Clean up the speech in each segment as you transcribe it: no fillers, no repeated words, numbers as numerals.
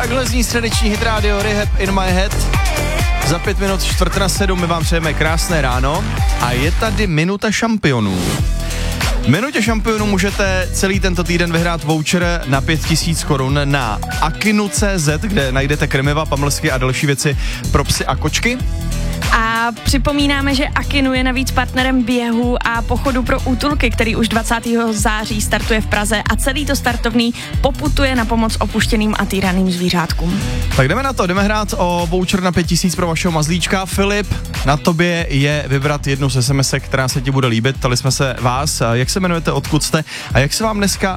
Takhle zní středeční hit rádio Rehab in my head. Za 5 minut 6:45 my vám přejeme krásné ráno a je tady minuta šampionů. V minutě šampionů můžete celý tento týden vyhrát voucher na 5000 korun na akinu.cz, kde najdete krmiva, pamlsky a další věci pro psy a kočky. A připomínáme, že Akinu je navíc partnerem běhu a pochodu pro útulky, který už 20. září startuje v Praze a celý to startovný poputuje na pomoc opuštěným a týraným zvířátkům. Tak jdeme na to, jdeme hrát o voucher na 5000 pro vašeho mazlíčka. Filip, na tobě je vybrat jednu z SMS, která se ti bude líbit. Ptali jsme se vás, jak se jmenujete, odkud jste a jak se vám dneska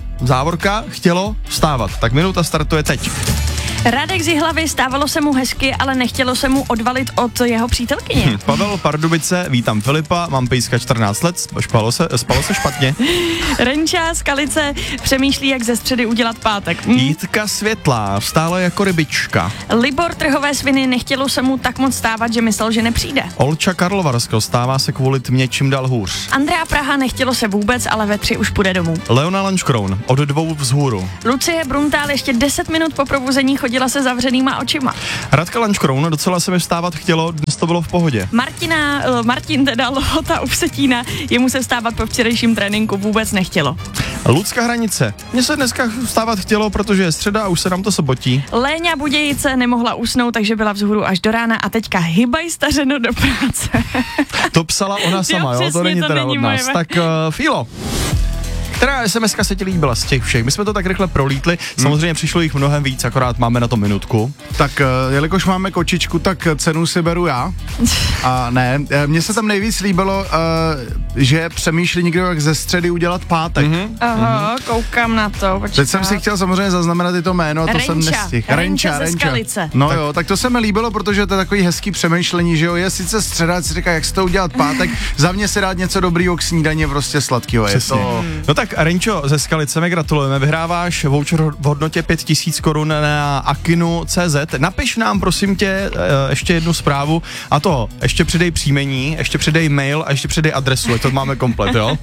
chtělo vstávat. Tak minuta startuje teď. Radek z Jihlavy, stávalo se mu hezky, ale nechtělo se mu odvalit od jeho přítelkyně. Pavel Pardubice, vítám Filipa, mám pejska 14 let, spalo se špatně. Renča z Kalice přemýšlí, jak ze středy udělat pátek. Jitka Světlá, vstála jako rybička. Libor Trhové sviny, nechtělo se mu tak moc stávat, že myslel, že nepřijde. Olča Karlovarsko, stává se kvůli tmě čím dál hůř. Andrea Praha, nechtělo se vůbec, ale ve 3 už půjde domů. Leona Lanškroun, od 2 vzhůru. Lucie Bruntál, ještě 10 minut po probuzení chodila se zavřenýma očima. Radka Lanškroun, docela se mi vstávat chtělo, dnes to bylo v pohodě. Martin Lohota u Vsetína, jemu se vstávat po včerejším tréninku vůbec nechtělo. Lucka Hranice, mně se dneska vstávat chtělo, protože je středa a už se nám to sobotí. Léňa Budějice nemohla usnout, takže byla vzhůru až do rána a teďka hybaj stařeno do práce. To psala ona sama, jo? To není teda od nás. Tak Fílo, která SMS-ka se ti líbila z těch všech? My jsme to tak rychle prolítli, samozřejmě přišlo jich mnohem víc, akorát máme na to minutku. Tak jelikož máme kočičku, tak cenu si beru já. A ne, mně se tam nejvíc líbilo, že přemýšlí někdo, jak ze středy udělat pátek. Aha, koukám na to. Počkat. Teď jsem si chtěl samozřejmě zaznamenat i to jméno, a to jsem nestihl. Renča ze Skalice. No jo, tak to se mi líbilo, protože to je takový hezký přemýšlení, že jo, je sice středa, si říká, jak se to udělat pátek, za mě si dát něco dobrýho k snídaně, prostě sladkýho. Je to... No tak Renčo ze Skalice, mi gratulujeme, vyhráváš voucher v hodnotě 5000 korun na akinu.cz. Napiš nám, prosím tě, ještě jednu zprávu, a to ještě přidej příjmení, ještě přidej mail a ještě přidej adresu, to máme komplet, jo?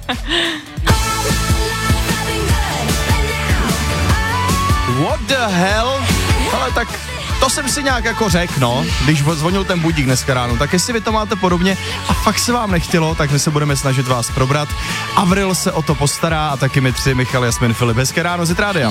What the hell? Ale tak to jsem si nějak jako řekl, no, když zvonil ten budík dneska ráno, tak jestli vy to máte podobně a fakt se vám nechtělo, tak my se budeme snažit vás probrat. Avril se o to postará a taky my 3, Michal, Jasmin, Filip. Hezké ráno z Rádia.